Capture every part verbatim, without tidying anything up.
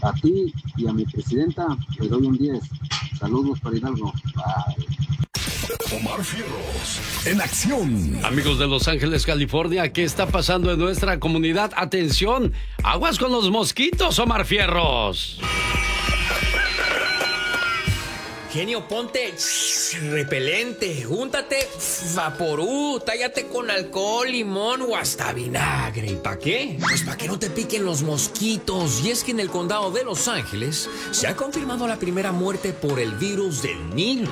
A ti y a mi presidenta le doy un diez. Saludos para Hidalgo. Bye. Omar Fierros, en acción. Amigos de Los Ángeles, California, ¿qué está pasando en nuestra comunidad? ¡Atención! ¡Aguas con los mosquitos, Omar Fierros! Genio, ponte repelente, júntate Vaporú, tállate con alcohol, limón o hasta vinagre. ¿Y para qué? Pues para que no te piquen los mosquitos. Y es que en el condado de Los Ángeles se ha confirmado la primera muerte por el virus del Nilo.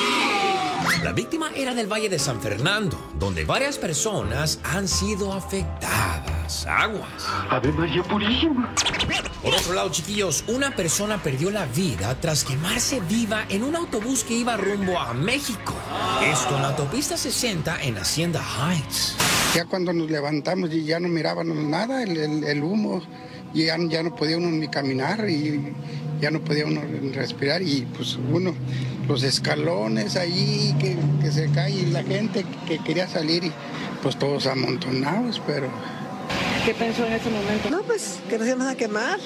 La víctima era del Valle de San Fernando, donde varias personas han sido afectadas. Aguas. Ave María Purísima. Por otro lado, chiquillos, una persona perdió la vida tras quemarse viva en un autobús que iba rumbo a México. Esto en la autopista sesenta en Hacienda Heights. Ya cuando nos levantamos y ya no mirábamos nada, el, el, el humo, y ya, ya no podía uno ni caminar y ya no podía uno respirar y pues uno, los escalones ahí que, que se cae y la gente que quería salir y pues todos amontonados, pero... ¿Qué pensó en ese momento? No, pues que nos íbamos a quemar.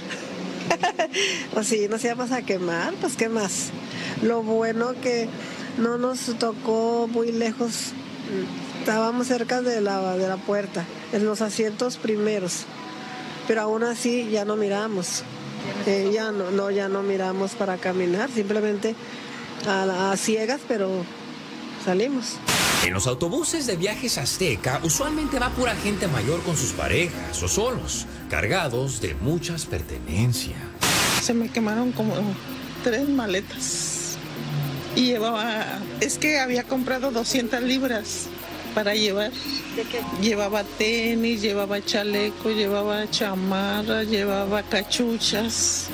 Pues sí, nos íbamos a quemar, pues qué más. Lo bueno que no nos tocó muy lejos, estábamos cerca de la, de la puerta, en los asientos primeros, pero aún así ya no miramos. Eh, ya no, no, ya no miramos para caminar, simplemente a, a ciegas, pero salimos. En los autobuses de Viajes Azteca usualmente va pura gente mayor con sus parejas o solos, cargados de muchas pertenencias. Se me quemaron como tres maletas y llevaba, es que había comprado doscientas libras para llevar. ¿De qué? Llevaba tenis, llevaba chaleco, llevaba chamarra, llevaba cachuchas.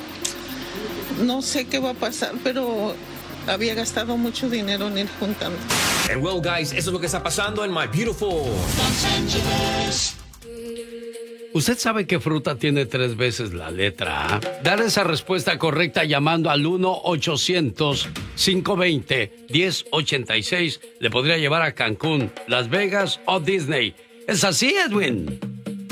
No sé qué va a pasar, pero había gastado mucho dinero en ir juntando. And well, guys, eso es lo que está pasando en My Beautiful Los Angeles. ¿Usted sabe qué fruta tiene tres veces la letra A? Dar esa respuesta correcta llamando al uno ochocientos, cinco veinte, diez ochenta y seis le podría llevar a Cancún, Las Vegas o Disney. ¿Es así, Edwin?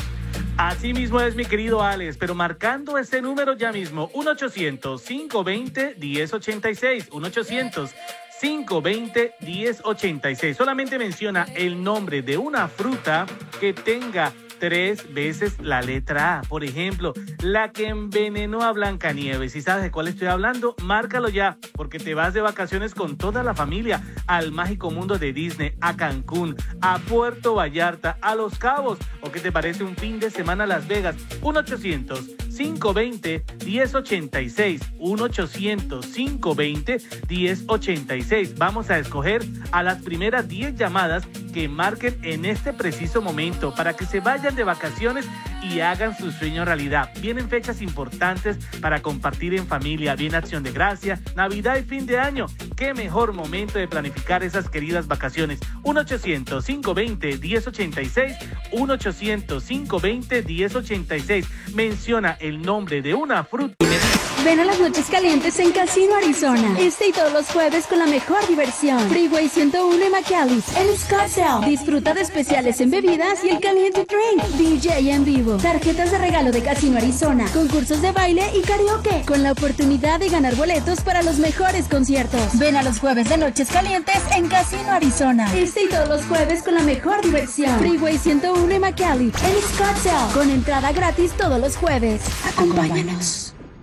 Así mismo es, mi querido Alex, pero marcando ese número ya mismo, uno ochocientos, cinco veinte, diez ochenta y seis, uno ochocientos, cinco veinte, diez ochenta y seis. Solamente menciona el nombre de una fruta que tenga tres veces la letra A. Por ejemplo, la que envenenó a Blancanieves. Si sabes de cuál estoy hablando, márcalo ya, porque te vas de vacaciones con toda la familia al mágico mundo de Disney, a Cancún, a Puerto Vallarta, a Los Cabos, o qué te parece un fin de semana a Las Vegas. uno ochocientos, cinco veinte, diez ochenta y seis, uno ochocientos, cinco veinte, diez ochenta y seis. Vamos a escoger a las primeras diez llamadas que marquen en este preciso momento para que se vayan de vacaciones y hagan su sueño realidad. Vienen fechas importantes para compartir en familia, viene Acción de Gracia, Navidad y fin de año. Qué mejor momento de planificar esas queridas vacaciones. uno ochocientos, cinco veinte, diez ochenta y seis, uno ochocientos, cinco veinte, diez ochenta y seis. Menciona el nombre de una fruta. Ven a las noches calientes en Casino Arizona. Este y todos los jueves con la mejor diversión. Freeway ciento uno y McAllis. En Scottsdale. Disfruta de especiales en bebidas y el caliente drink. D J en vivo. Tarjetas de regalo de Casino Arizona. Concursos de baile y karaoke. Con la oportunidad de ganar boletos para los mejores conciertos. Ven a los jueves de noches calientes en Casino Arizona. Este y todos los jueves con la mejor diversión. Freeway ciento uno y McAllis. En Scottsdale. Con entrada gratis todos los jueves. Acompáñanos.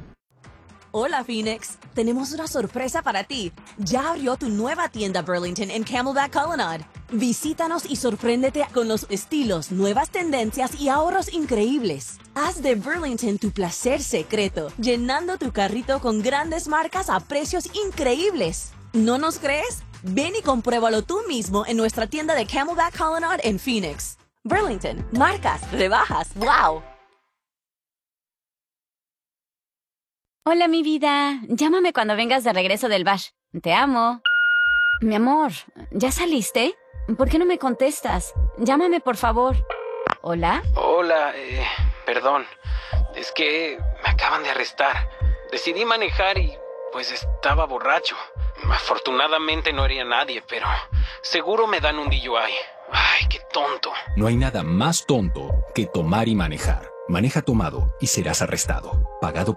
Hola, Phoenix. Tenemos una sorpresa para ti. Ya abrió tu nueva tienda Burlington en Camelback Colonnade. Visítanos y sorpréndete con los estilos, nuevas tendencias y ahorros increíbles. Haz de Burlington tu placer secreto, llenando tu carrito con grandes marcas a precios increíbles. ¿No nos crees? Ven y compruébalo tú mismo en nuestra tienda de Camelback Colonnade en Phoenix. Burlington, marcas, rebajas, wow. Hola, mi vida. Llámame cuando vengas de regreso del bash. Te amo. Mi amor, ¿ya saliste? ¿Por qué no me contestas? Llámame, por favor. ¿Hola? Hola, eh, perdón. Es que me acaban de arrestar. Decidí manejar y, pues, estaba borracho. Afortunadamente no hería a nadie, pero seguro me dan un D U I. Ay, qué tonto. No hay nada más tonto que tomar y manejar. Maneja tomado y serás arrestado. Pagado